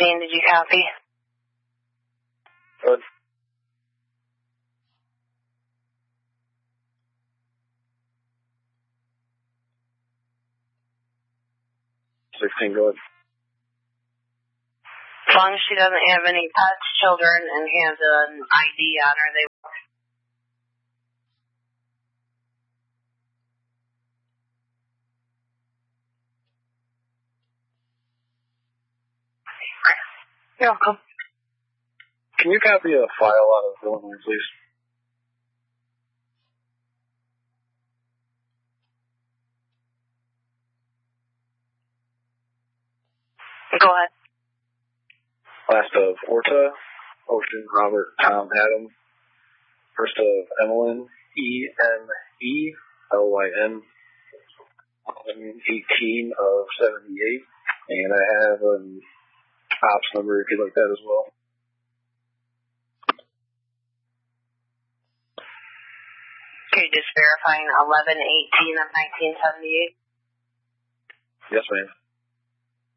scene. Did you copy? Good. 16, go ahead. As long as she doesn't have any pets, children, and has an ID on her, they will. You're welcome. Can you copy a file out of Illinois, please? Go ahead. Last of Orta, Ocean, Robert, Tom, Adam. First of Emelyn, EMELYN, 18 of 78. And I have an ops number if you'd like that as well. Okay, just verifying 11/18 of 1978. Yes, ma'am.